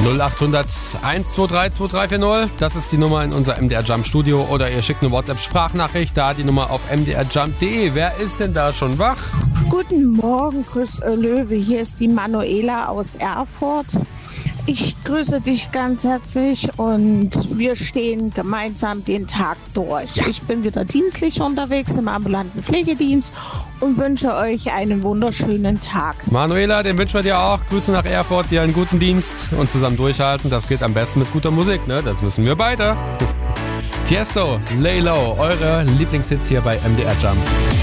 0800 123 2340. Das ist die Nummer in unser MDR Jump Studio. Oder ihr schickt eine WhatsApp-Sprachnachricht. Da die Nummer auf mdrjump.de. Wer ist denn da schon wach? Guten Morgen, Grüß Löwe. Hier ist die Manuela aus Erfurt. Ich grüße dich ganz herzlich und wir stehen gemeinsam den Tag durch. Ja. Ich bin wieder dienstlich unterwegs im ambulanten Pflegedienst und wünsche euch einen wunderschönen Tag. Manuela, den wünschen wir dir auch. Grüße nach Erfurt, dir einen guten Dienst und zusammen durchhalten. Das geht am besten mit guter Musik, ne? Das wissen wir beide. Tiesto, Lay Low, eure Lieblingshits hier bei MDR Jump.